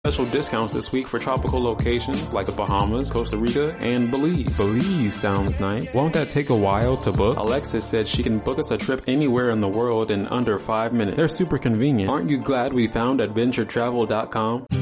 special discounts this week for tropical locations like the Bahamas, Costa Rica, and Belize. Belize sounds nice. Won't that take a while to book? Alexis said she can book us a trip anywhere in the world in under 5 minutes. They're super convenient. Aren't you glad we found AdventureTravel.com?